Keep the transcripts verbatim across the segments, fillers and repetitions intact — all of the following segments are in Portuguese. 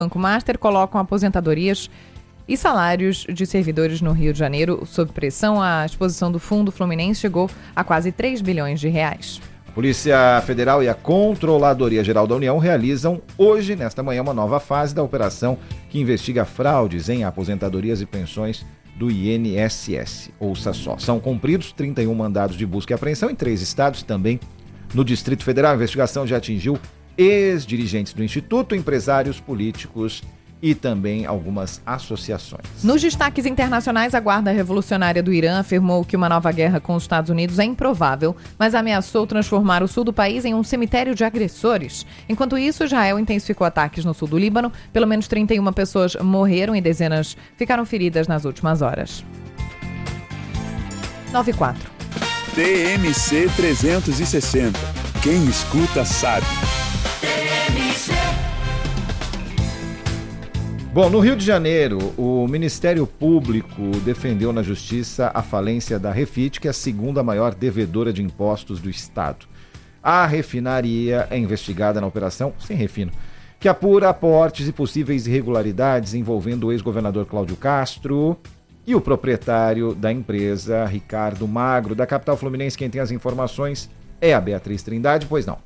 Banco Master colocam aposentadorias e salários de servidores no Rio de Janeiro sob pressão. A exposição do Fundo Fluminense chegou a quase três bilhões de reais. A Polícia Federal e a Controladoria Geral da União realizam hoje, nesta manhã, uma nova fase da operação que investiga fraudes em aposentadorias e pensões do I N S S. Ouça só, são cumpridos trinta e um mandados de busca e apreensão em três estados, também no Distrito Federal. A investigação já atingiu ex-dirigentes do Instituto, empresários políticos e também algumas associações. Nos destaques internacionais, a Guarda Revolucionária do Irã afirmou que uma nova guerra com os Estados Unidos é improvável, mas ameaçou transformar o sul do país em um cemitério de agressores. Enquanto isso, Israel intensificou ataques no sul do Líbano. Pelo menos trinta e uma pessoas morreram e dezenas ficaram feridas nas últimas horas. nove e quatro. T M C trezentos e sessenta. Quem escuta sabe. Bom, no Rio de Janeiro, o Ministério Público defendeu na Justiça a falência da Refit, que é a segunda maior devedora de impostos do Estado. A refinaria é investigada na operação Sem Refino, que apura aportes e possíveis irregularidades envolvendo o ex-governador Cláudio Castro e o proprietário da empresa, Ricardo Magro. Da capital fluminense, quem tem as informações é a Beatriz Trindade, pois não.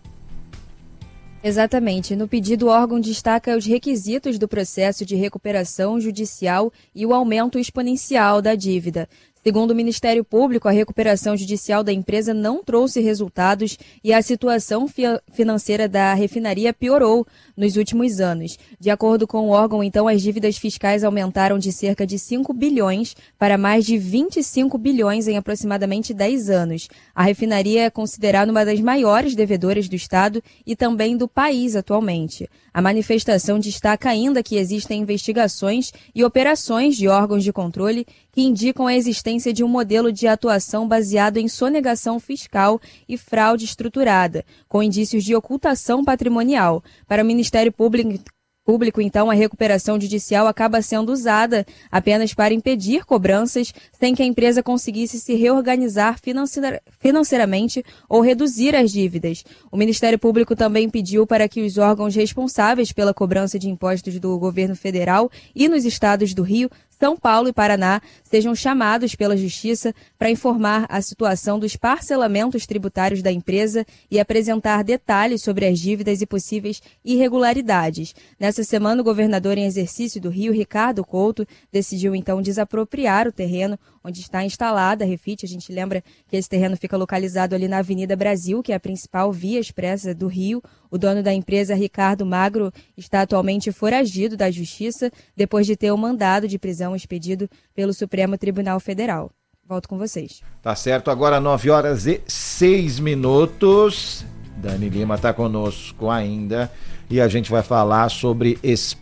Exatamente. No pedido, o órgão destaca os requisitos do processo de recuperação judicial e o aumento exponencial da dívida. Segundo o Ministério Público, a recuperação judicial da empresa não trouxe resultados e a situação fi- financeira da refinaria piorou nos últimos anos. De acordo com o órgão, então, as dívidas fiscais aumentaram de cerca de cinco bilhões para mais de vinte e cinco bilhões em aproximadamente dez anos. A refinaria é considerada uma das maiores devedoras do Estado e também do país atualmente. A manifestação destaca ainda que existem investigações e operações de órgãos de controle que indicam a existência de um modelo de atuação baseado em sonegação fiscal e fraude estruturada, com indícios de ocultação patrimonial. Para o Ministério Público, Público, então, a recuperação judicial acaba sendo usada apenas para impedir cobranças sem que a empresa conseguisse se reorganizar financeira, financeiramente ou reduzir as dívidas. O Ministério Público também pediu para que os órgãos responsáveis pela cobrança de impostos do governo federal e nos estados do Rio, São Paulo e Paraná sejam chamados pela Justiça para informar a situação dos parcelamentos tributários da empresa e apresentar detalhes sobre as dívidas e possíveis irregularidades. Nessa semana, o governador em exercício do Rio, Ricardo Couto, decidiu então desapropriar o terreno onde está instalada a Refit. A gente lembra que esse terreno fica localizado ali na Avenida Brasil, que é a principal via expressa do Rio. O dono da empresa, Ricardo Magro, está atualmente foragido da Justiça depois de ter um mandado de prisão expedido pelo Supremo Tribunal Federal. Volto com vocês. Tá certo, agora nove horas e seis minutos. Dani Lima está conosco ainda e a gente vai falar sobre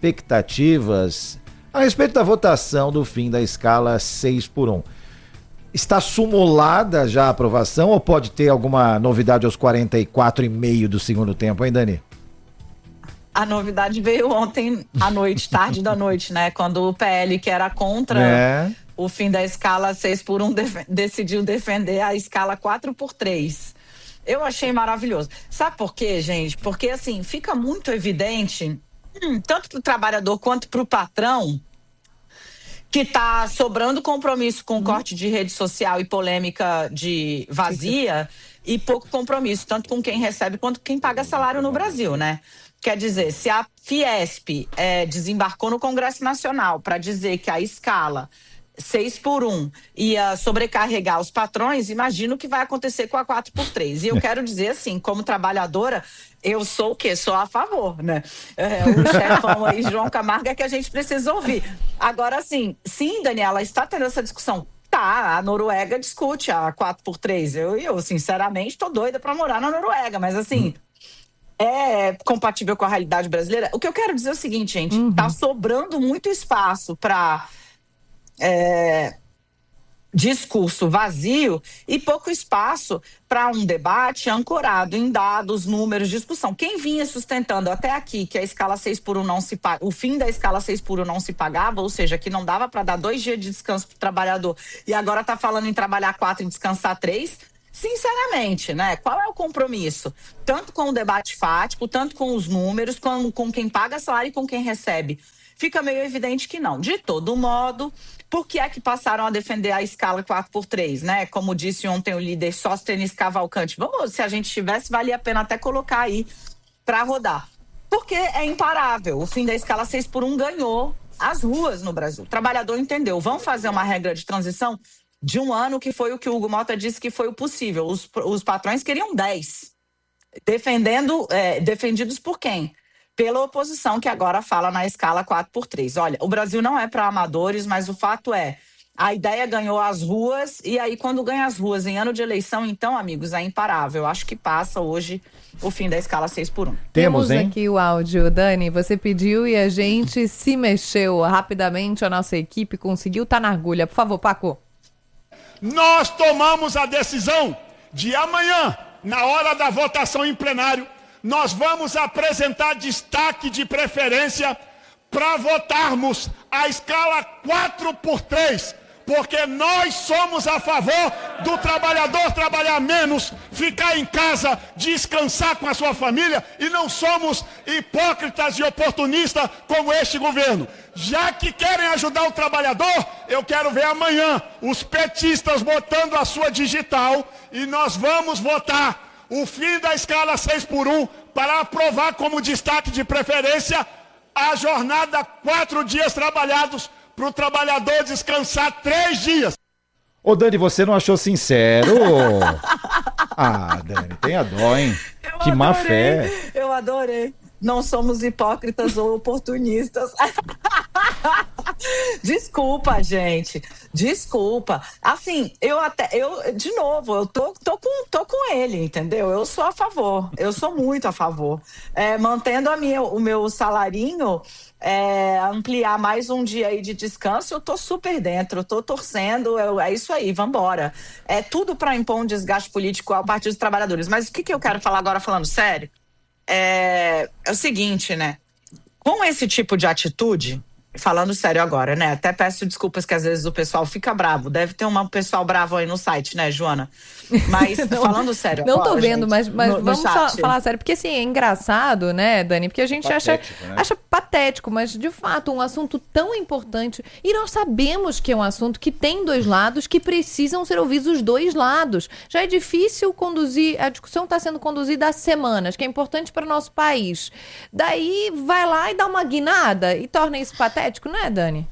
expectativas a respeito da votação do fim da escala seis por um. Está sumulada já a aprovação ou pode ter alguma novidade aos quarenta e quatro e meio do segundo tempo, hein, Dani? A novidade veio ontem à noite, tarde da noite, né? Quando o P L, que era contra é. o fim da escala seis por um, def- decidiu defender a escala quatro por três. Eu achei maravilhoso. Sabe por quê, gente? Porque, assim, fica muito evidente, hum, tanto para o trabalhador quanto para o patrão, que está sobrando compromisso com hum. corte de rede social e polêmica de vazia e pouco compromisso, tanto com quem recebe quanto com quem paga salário no Brasil, né? Quer dizer, se a Fiesp é, desembarcou no Congresso Nacional para dizer que a escala seis por um ia sobrecarregar os patrões, imagino o que vai acontecer com a quatro por três. E eu quero dizer assim, como trabalhadora, eu sou o quê? Sou a favor, né? É, o chefão aí, João Camargo, é que a gente precisa ouvir. Agora, assim, sim, Daniela, está tendo essa discussão. Tá, a Noruega discute a quatro por três. Eu, eu sinceramente, tô doida para morar na Noruega, mas assim... é compatível com a realidade brasileira. O que eu quero dizer é o seguinte, gente, uhum. tá sobrando muito espaço para é, discurso vazio e pouco espaço para um debate ancorado em dados, números, discussão. Quem vinha sustentando até aqui que a escala seis por um não se paga, o fim da escala seis por um não se pagava, ou seja, que não dava para dar dois dias de descanso para o trabalhador e agora tá falando em trabalhar quatro e descansar três, sinceramente, né? Qual é o compromisso? Tanto com o debate fático, tanto com os números, com, com quem paga salário e com quem recebe. Fica meio evidente que não. De todo modo, por que é que passaram a defender a escala quatro por três, né? Como disse ontem o líder Sóstenes Cavalcante. Vamos, se a gente tivesse, valia a pena até colocar aí para rodar. Porque é imparável. O fim da escala seis por um ganhou as ruas no Brasil. O trabalhador entendeu. Vamos fazer uma regra de transição de um ano, que foi o que o Hugo Mota disse que foi o possível. Os, os patrões queriam dez. Defendendo, é, defendidos por quem? Pela oposição, que agora fala na escala quatro por três. Olha, o Brasil não é para amadores, mas o fato é, a ideia ganhou as ruas, e aí quando ganha as ruas em ano de eleição, então, amigos, é imparável. Acho que passa hoje o fim da escala seis por um. Temos, hein? Aqui o áudio. Dani, você pediu e a gente se mexeu rapidamente, a nossa equipe conseguiu, tá na agulha. Por favor, Paco. Nós tomamos a decisão de amanhã, na hora da votação em plenário, nós vamos apresentar destaque de preferência para votarmos a escala quatro por três, porque nós somos a favor do trabalhador trabalhar menos, ficar em casa, descansar com a sua família, e não somos hipócritas e oportunistas como este governo. Já que querem ajudar o trabalhador, eu quero ver amanhã os petistas botando a sua digital, e nós vamos votar o fim da escala seis por um para aprovar como destaque de preferência a jornada quatro dias trabalhados para o trabalhador descansar três dias. Ô Dani, você não achou sincero? Ah, Dani, tenha dó, hein? Eu que adorei, má fé. Eu adorei. Não somos hipócritas ou oportunistas. Desculpa, gente. Desculpa. Assim, eu até, eu, de novo, eu tô, tô, com, tô com ele, entendeu? Eu sou a favor. Eu sou muito a favor. É, mantendo a minha, o meu salarinho, é, ampliar mais um dia aí de descanso, eu tô super dentro, eu tô torcendo, eu, é isso aí, vambora. É tudo para impor um desgaste político ao Partido dos Trabalhadores. Mas o que, que eu quero falar agora, falando sério? É, é o seguinte, né? Com esse tipo de atitude, falando sério agora, né? Até peço desculpas que às vezes o pessoal fica bravo. Deve ter um pessoal bravo aí no site, né, Joana? Mas não, falando sério não agora, tô vendo, gente, mas, mas no, vamos no fa- falar sério. Porque assim, é engraçado, né, Dani? Porque a gente patético, acha, né? acha patético, mas de fato um assunto tão importante. E nós sabemos que é um assunto que tem dois lados, que precisam ser ouvidos os dois lados. Já é difícil conduzir, a discussão está sendo conduzida há semanas, que é importante para o nosso país. Daí vai lá e dá uma guinada e torna isso patético, né, Dani?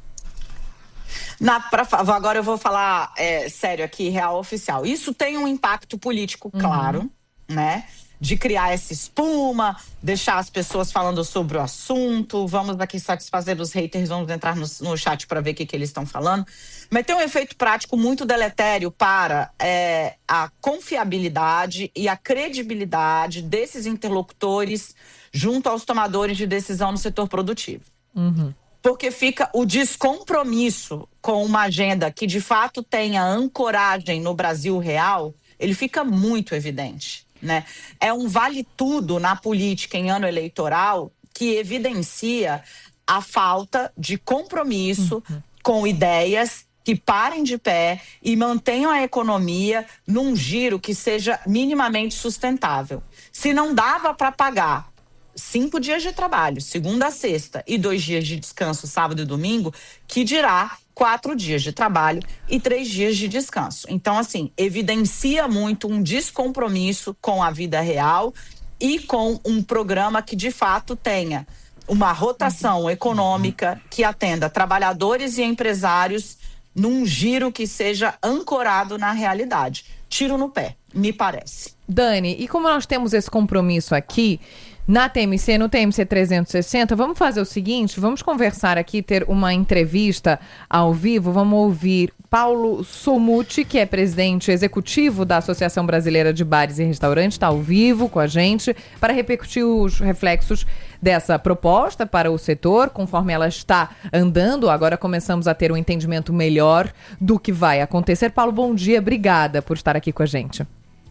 Na, pra, agora eu vou falar é, sério aqui, real oficial. Isso tem um impacto político, claro, uhum. né? De criar essa espuma, deixar as pessoas falando sobre o assunto. Vamos aqui satisfazer os haters, vamos entrar no, no chat para ver o que, que eles estão falando. Mas tem um efeito prático muito deletério para é, a confiabilidade e a credibilidade desses interlocutores junto aos tomadores de decisão no setor produtivo. Uhum. Porque fica o descompromisso com uma agenda que de fato tenha ancoragem no Brasil real, ele fica muito evidente, né? É um vale-tudo na política em ano eleitoral que evidencia a falta de compromisso uhum. com ideias que parem de pé e mantenham a economia num giro que seja minimamente sustentável. Se não dava para pagar cinco dias de trabalho, segunda a sexta, e dois dias de descanso, sábado e domingo, que dirá quatro dias de trabalho e três dias de descanso. Então, assim, evidencia muito um descompromisso com a vida real e com um programa que, de fato, tenha uma rotação econômica que atenda trabalhadores e empresários num giro que seja ancorado na realidade. Tiro no pé, me parece. Dani, e como nós temos esse compromisso aqui, na T M C, no T M C trezentos e sessenta, vamos fazer o seguinte, vamos conversar aqui, ter uma entrevista ao vivo, vamos ouvir Paulo Somuti, que é presidente executivo da Associação Brasileira de Bares e Restaurantes, está ao vivo com a gente, para repercutir os reflexos dessa proposta para o setor, conforme ela está andando. Agora começamos a ter um entendimento melhor do que vai acontecer. Paulo, bom dia, obrigada por estar aqui com a gente.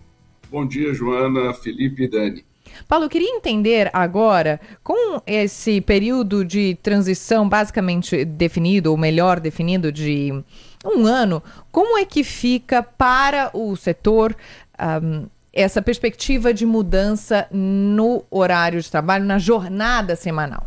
Bom dia, Joana, Felipe e Dani. Paulo, eu queria entender agora, com esse período de transição basicamente definido, ou melhor definido, de um ano, como é que fica para o setor um, essa perspectiva de mudança no horário de trabalho, na jornada semanal?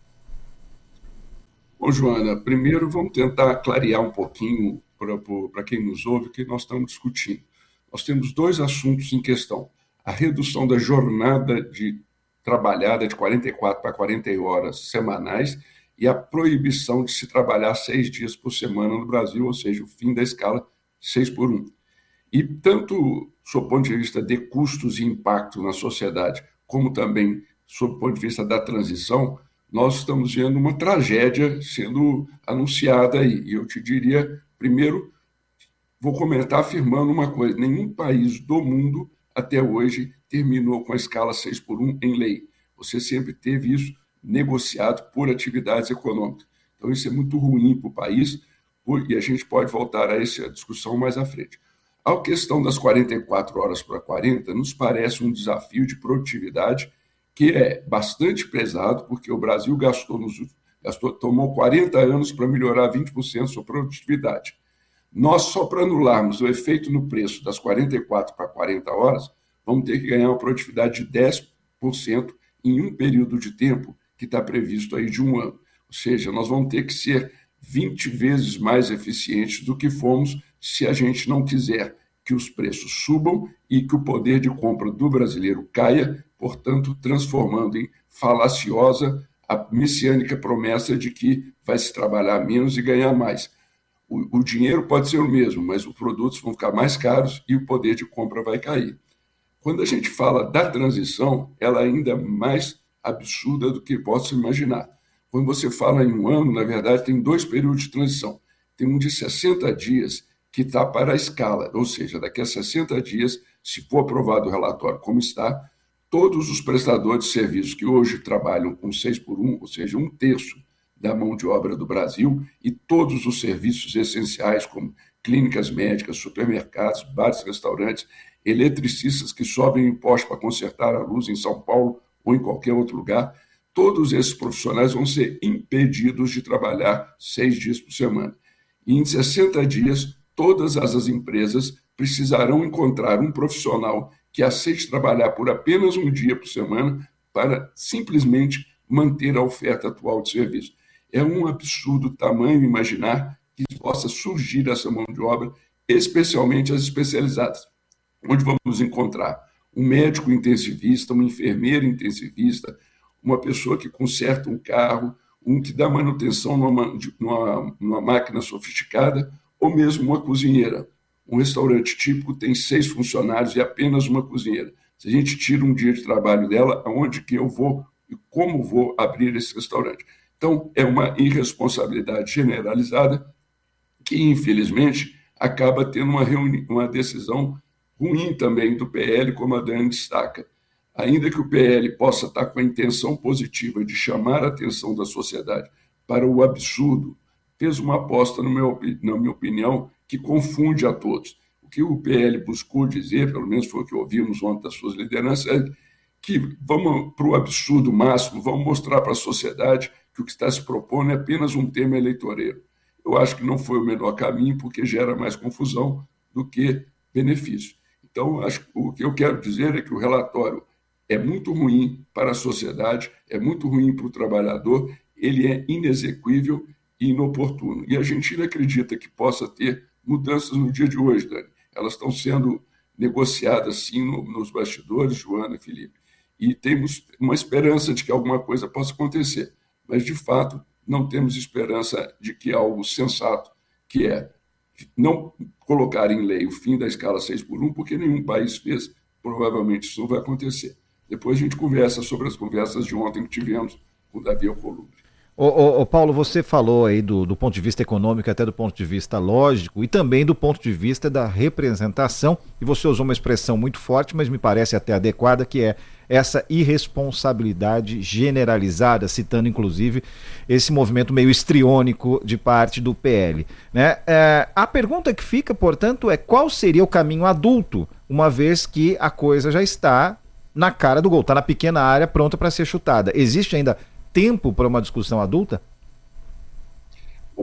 Bom, Joana, primeiro vamos tentar clarear um pouquinho para quem nos ouve o que nós estamos discutindo. Nós temos dois assuntos em questão. A redução da jornada de trabalhada de quarenta e quatro para quarenta horas semanais e a proibição de se trabalhar seis dias por semana no Brasil, ou seja, o fim da escala seis por um. E tanto sob o ponto de vista de custos e impacto na sociedade, como também sob o ponto de vista da transição, nós estamos vendo uma tragédia sendo anunciada aí. E eu te diria, primeiro, vou comentar afirmando uma coisa: nenhum país do mundo até hoje terminou com a escala seis por um em lei. Você sempre teve isso negociado por atividades econômicas. Então isso é muito ruim para o país, e a gente pode voltar a essa discussão mais à frente. A questão das quarenta e quatro horas para quarenta nos parece um desafio de produtividade que é bastante pesado, porque o Brasil gastou, nos, gastou tomou quarenta anos para melhorar vinte por cento sua produtividade. Nós, só para anularmos o efeito no preço das quarenta e quatro para quarenta horas, vamos ter que ganhar uma produtividade de dez por cento em um período de tempo que está previsto aí de um ano. Ou seja, nós vamos ter que ser vinte vezes mais eficientes do que fomos se a gente não quiser que os preços subam e que o poder de compra do brasileiro caia, portanto, transformando em falaciosa a messiânica promessa de que vai se trabalhar menos e ganhar mais. O, o dinheiro pode ser o mesmo, mas os produtos vão ficar mais caros e o poder de compra vai cair. Quando a gente fala da transição, ela é ainda mais absurda do que posso imaginar. Quando você fala em um ano, na verdade, tem dois períodos de transição. Tem um de sessenta dias que está para a escala, ou seja, daqui a sessenta dias, se for aprovado o relatório como está, todos os prestadores de serviços que hoje trabalham com seis por um, ou seja, um terço da mão de obra do Brasil, e todos os serviços essenciais, como clínicas médicas, supermercados, bares, restaurantes, eletricistas que sobem impostos para consertar a luz em São Paulo ou em qualquer outro lugar, todos esses profissionais vão ser impedidos de trabalhar seis dias por semana. E em sessenta dias, todas as empresas precisarão encontrar um profissional que aceite trabalhar por apenas um dia por semana para simplesmente manter a oferta atual de serviço. É um absurdo tamanho imaginar que possa surgir essa mão de obra, especialmente as especializadas, onde vamos encontrar um médico intensivista, uma enfermeira intensivista, uma pessoa que conserta um carro, um que dá manutenção numa, numa, numa máquina sofisticada, ou mesmo uma cozinheira. Um restaurante típico tem seis funcionários e apenas uma cozinheira. Se a gente tira um dia de trabalho dela, aonde que eu vou e como vou abrir esse restaurante? Então, é uma irresponsabilidade generalizada que, infelizmente, acaba tendo uma, reuni- uma decisão ruim também do P L, como a Dani destaca. Ainda que o P L possa estar com a intenção positiva de chamar a atenção da sociedade para o absurdo, fez uma aposta, no meu, na minha opinião, que confunde a todos. O que o P L buscou dizer, pelo menos foi o que ouvimos ontem das suas lideranças, é que vamos para o absurdo máximo, vamos mostrar para a sociedade que o que está se propondo é apenas um tema eleitoreiro. Eu acho que não foi o melhor caminho, porque gera mais confusão do que benefício. Então, acho que o que eu quero dizer é que o relatório é muito ruim para a sociedade, é muito ruim para o trabalhador, ele é inexequível e inoportuno. E a Argentina acredita que possa ter mudanças no dia de hoje, Dani. Elas estão sendo negociadas, sim, no, nos bastidores, Joana e Felipe. E temos uma esperança de que alguma coisa possa acontecer. Mas, de fato, não temos esperança de que algo sensato, que é não colocar em lei o fim da escala seis por um, porque nenhum país fez, provavelmente isso não vai acontecer. Depois a gente conversa sobre as conversas de ontem que tivemos com o Davi Alcolumbre. Ô, ô, ô Paulo, você falou aí do, do ponto de vista econômico, até do ponto de vista lógico, e também do ponto de vista da representação, e você usou uma expressão muito forte, mas me parece até adequada, que é essa irresponsabilidade generalizada, citando inclusive esse movimento meio histriônico de parte do P L. Né? É, a pergunta que fica, portanto, é qual seria o caminho adulto, uma vez que a coisa já está na cara do gol, está na pequena área pronta para ser chutada. Existe ainda tempo para uma discussão adulta? Bom,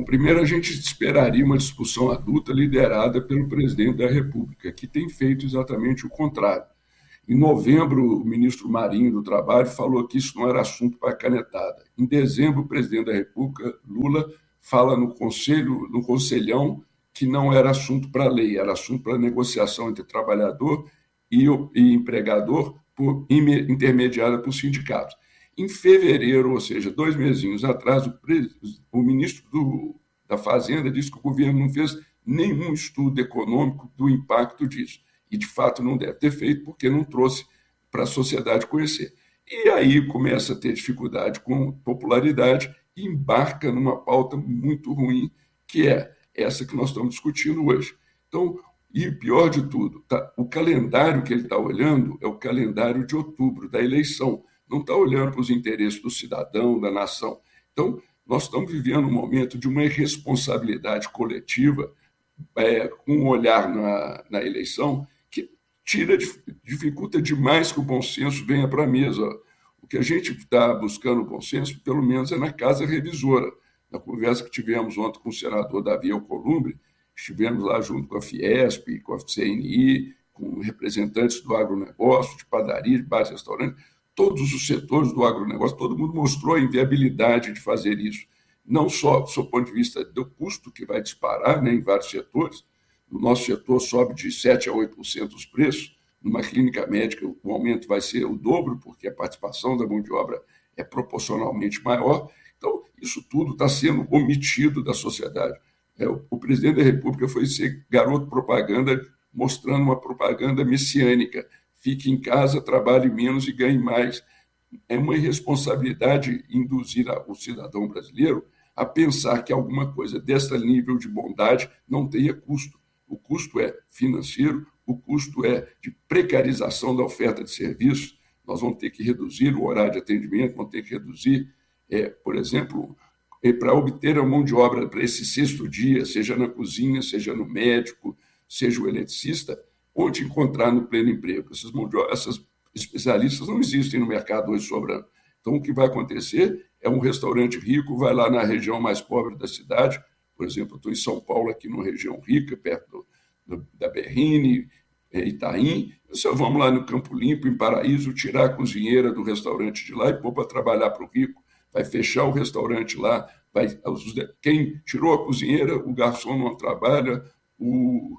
Bom, primeiro a gente esperaria uma discussão adulta liderada pelo presidente da República, que tem feito exatamente o contrário. Em novembro, o ministro Marinho do Trabalho falou que isso não era assunto para canetada. Em dezembro, o presidente da República, Lula, fala no conselho, no conselhão, que não era assunto para lei, era assunto para negociação entre trabalhador e, e empregador, por, intermediada por sindicatos. Em fevereiro, ou seja, dois mesinhos atrás, o, o ministro do, da Fazenda disse que o governo não fez nenhum estudo econômico do impacto disso. E, de fato, não deve ter feito porque não trouxe para a sociedade conhecer. E aí começa a ter dificuldade com popularidade e embarca numa pauta muito ruim, que é essa que nós estamos discutindo hoje. Então, e pior de tudo, tá, o calendário que ele está olhando é o calendário de outubro, da eleição. Não está olhando para os interesses do cidadão, da nação. Então, nós estamos vivendo um momento de uma irresponsabilidade coletiva, é, com um olhar na, na eleição, que tira, dificulta demais que o bom senso venha para a mesa. O que a gente está buscando o bom senso, pelo menos, é na Casa Revisora. Na conversa que tivemos ontem com o senador Davi Alcolumbre, estivemos lá junto com a Fiesp, com a C N I, com representantes do agronegócio, de padaria, de bares, restaurantes, todos os setores do agronegócio, todo mundo mostrou a inviabilidade de fazer isso. Não só do seu ponto de vista do custo que vai disparar, né, em vários setores. No nosso setor sobe de sete a oito por cento os preços. Numa clínica médica o aumento vai ser o dobro, porque a participação da mão de obra é proporcionalmente maior. Então, isso tudo está sendo omitido da sociedade. É, o, o presidente da República foi ser garoto propaganda, mostrando uma propaganda messiânica. Fique em casa, trabalhe menos e ganhe mais. É uma irresponsabilidade induzir a, o cidadão brasileiro a pensar que alguma coisa desse nível de bondade não tenha custo. O custo é financeiro, o custo é de precarização da oferta de serviços. Nós vamos ter que reduzir o horário de atendimento, vamos ter que reduzir, é, por exemplo, é, para obter a mão de obra para esse sexto dia, seja na cozinha, seja no médico, seja o eletricista, onde encontrar no pleno emprego. Essas, mão de obra, essas especialistas não existem no mercado hoje sobrando. Então, o que vai acontecer é um restaurante rico, vai lá na região mais pobre da cidade, por exemplo, eu estou em São Paulo, aqui numa região rica, perto do, do, da Berrine, é, Itaim, então, vamos lá no Campo Limpo, em Paraíso, tirar a cozinheira do restaurante de lá e pôr para trabalhar para o rico, vai fechar o restaurante lá, vai, os, quem tirou a cozinheira, o garçom não trabalha, o,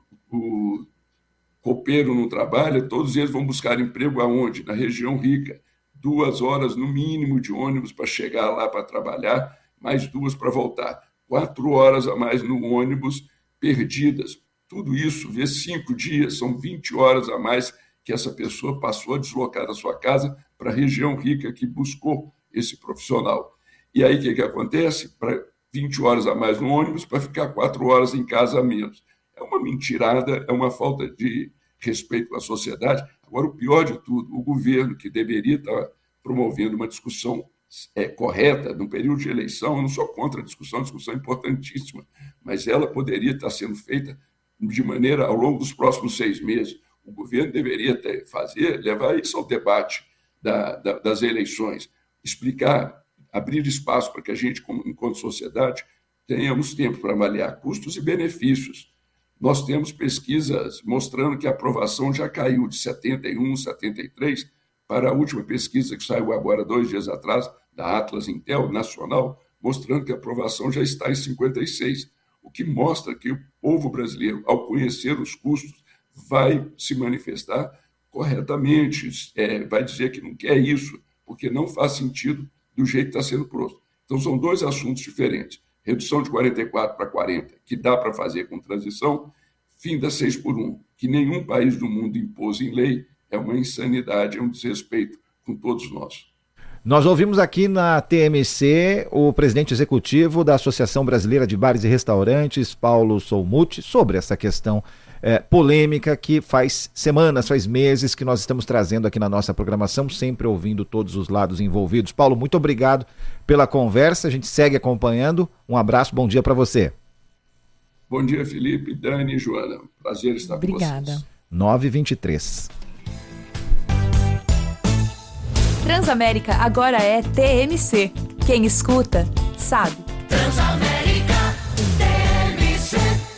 o copeiro não trabalha, todos eles vão buscar emprego aonde? Na região rica. Duas horas, no mínimo, de ônibus para chegar lá para trabalhar, mais duas para voltar. Quatro horas a mais no ônibus, perdidas. Tudo isso, vezes cinco dias, são vinte horas a mais que essa pessoa passou a deslocar da sua casa para a região rica que buscou esse profissional. E aí, o que, que acontece? Para vinte horas a mais no ônibus, para ficar quatro horas em casa a menos. É uma mentirada, é uma falta de respeito com a sociedade. Agora, o pior de tudo, o governo, que deveria estar promovendo uma discussão é, correta no período de eleição, eu não sou contra a discussão, a discussão é importantíssima, mas ela poderia estar sendo feita de maneira ao longo dos próximos seis meses. O governo deveria ter, fazer, levar isso ao debate da, da, das eleições, explicar, abrir espaço para que a gente, como, enquanto sociedade, tenhamos tempo para avaliar custos e benefícios. Nós temos pesquisas mostrando que a aprovação já caiu de setenta e um, setenta e três, para a última pesquisa que saiu agora, dois dias atrás, da Atlas Intel Nacional, mostrando que a aprovação já está em cinquenta e seis, o que mostra que o povo brasileiro, ao conhecer os custos, vai se manifestar corretamente, é, vai dizer que não quer isso, porque não faz sentido do jeito que está sendo posto. Então, são dois assuntos diferentes. Redução de quarenta e quatro para quarenta, que dá para fazer com transição, fim da seis por um, que nenhum país do mundo impôs em lei, é uma insanidade, é um desrespeito com todos nós. Nós ouvimos aqui na T M C o presidente executivo da Associação Brasileira de Bares e Restaurantes, Paulo Solmuth, sobre essa questão é, polêmica que faz semanas, faz meses que nós estamos trazendo aqui na nossa programação, sempre ouvindo todos os lados envolvidos. Paulo, muito obrigado pela conversa, a gente segue acompanhando. Um abraço, bom dia para você. Bom dia, Felipe, Dani e Joana. Prazer estar com vocês. Obrigada. nove e vinte e três. Transamérica agora é T M C. Quem escuta, sabe. Transamérica. T M C.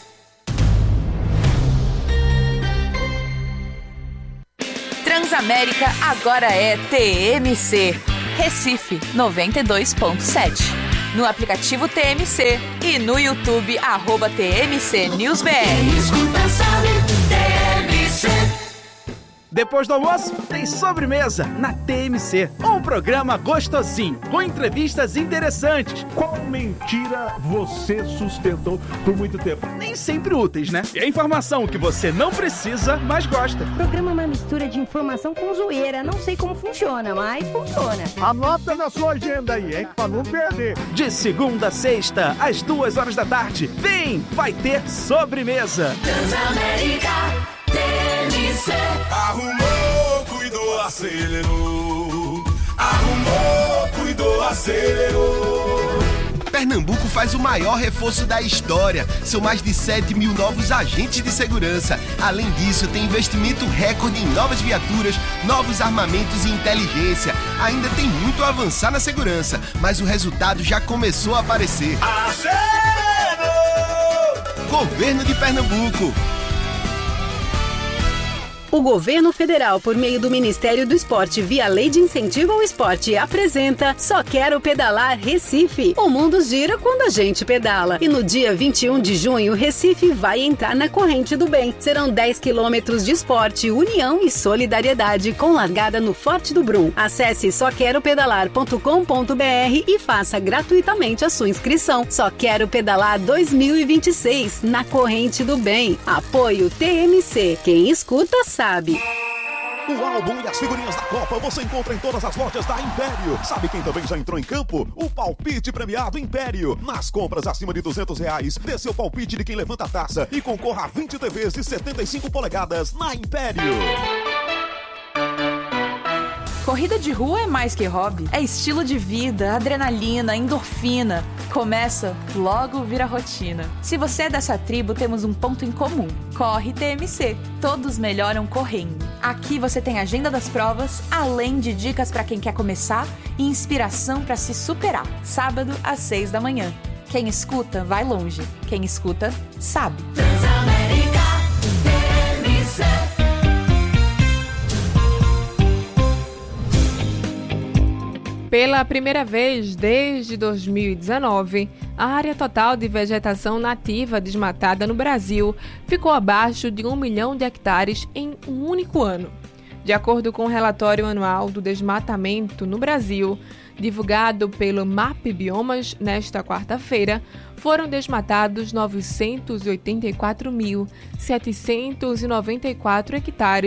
Transamérica agora é T M C. Recife noventa e dois ponto sete. No aplicativo T M C e no YouTube, arroba T M C News B R. Quem escuta sabe, T M C. Depois do almoço, tem sobremesa na T M C. Um programa gostosinho, com entrevistas interessantes. Qual mentira você sustentou por muito tempo? Nem sempre úteis, né? E a informação que você não precisa, mas gosta. O programa é uma mistura de informação com zoeira. Não sei como funciona, mas funciona. Anota na sua agenda aí, hein? Pra não perder. De segunda a sexta, às duas horas da tarde. Vem, vai ter sobremesa. Transamérica, T M C. Arrumou, cuidou, acelerou. Arrumou, cuidou, acelerou. Pernambuco faz o maior reforço da história. São mais de sete mil novos agentes de segurança. Além disso, tem investimento recorde em novas viaturas, novos armamentos e inteligência. Ainda tem muito a avançar na segurança, mas o resultado já começou a aparecer. Acelerou! Governo de Pernambuco. O governo federal, por meio do Ministério do Esporte, via Lei de Incentivo ao Esporte, apresenta Só Quero Pedalar Recife. O mundo gira quando a gente pedala. E no dia vinte e um de junho, Recife vai entrar na corrente do bem. Serão dez quilômetros de esporte, união e solidariedade, com largada no Forte do Brum. Acesse só quero pedalar ponto com ponto b r e faça gratuitamente a sua inscrição. Só Quero Pedalar dois mil e vinte e seis, na corrente do bem. Apoio T M C. Quem escuta, sabe. O álbum e as figurinhas da Copa você encontra em todas as lojas da Império. Sabe quem também já entrou em campo? O palpite premiado Império. Nas compras acima de duzentos reais, dê seu palpite de quem levanta a taça e concorra a vinte T Vs de setenta e cinco polegadas na Império. Corrida de rua é mais que hobby. É estilo de vida, adrenalina, endorfina. Começa, logo vira rotina. Se você é dessa tribo, temos um ponto em comum. Corre T M C. Todos melhoram correndo. Aqui você tem a agenda das provas, além de dicas para quem quer começar e inspiração para se superar. Sábado, às seis da manhã. Quem escuta, vai longe. Quem escuta, sabe. Transamérica, T M C. Pela primeira vez desde dois mil e dezenove, a área total de vegetação nativa desmatada no Brasil ficou abaixo de um milhão de hectares em um único ano. De acordo com o relatório anual do desmatamento no Brasil, divulgado pelo MapBiomas nesta quarta-feira, foram desmatados novecentos e oitenta e quatro mil, setecentos e noventa e quatro hectares